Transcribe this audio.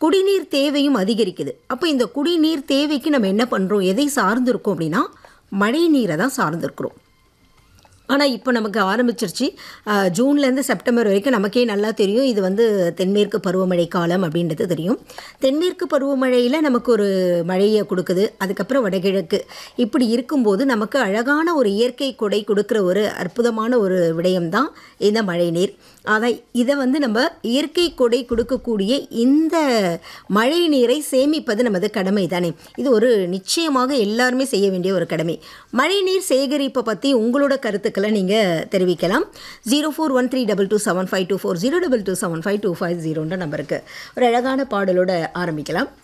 குடிநீர் தேவையும் அதிகரிக்குது. அப்போ இந்த குடிநீர் தேவைக்கு நம்ம என்ன பண்ணுறோம், எதை சார்ந்திருக்கோம் அப்படின்னா மழை நீரை தான் சார்ந்திருக்கிறோம். ஆனால் இப்போ நமக்கு ஆரம்பிச்சிருச்சு. ஜூன்லேருந்து செப்டம்பர் வரைக்கும் நமக்கே நல்லா தெரியும், இது வந்து தென்மேற்கு பருவமழை காலம் அப்படின்றது தெரியும். தென்மேற்கு பருவமழையில் நமக்கு ஒரு மழையை கொடுக்குது, அதுக்கப்புறம் வடகிழக்கு. இப்படி இருக்கும்போது நமக்கு அழகான ஒரு இயற்கை கொடை கொடுக்குற ஒரு அற்புதமான ஒரு விடயம்தான் இந்த மழை நீர். இதை வந்து நம்ம இயற்கை கொடை கொடுக்கக்கூடிய இந்த மழை நீரை சேமிப்பது நமது கடமை தானே. இது ஒரு நிச்சயமாக எல்லாருமே செய்ய வேண்டிய ஒரு கடமை. மழை நீர் சேகரிப்பை பற்றி உங்களோட கருத்துக்களை நீங்கள் தெரிவிக்கலாம். 0413227524 022752520 நம்பருக்கு. ஒரு அழகான பாடலோட ஆரம்பிக்கலாம்.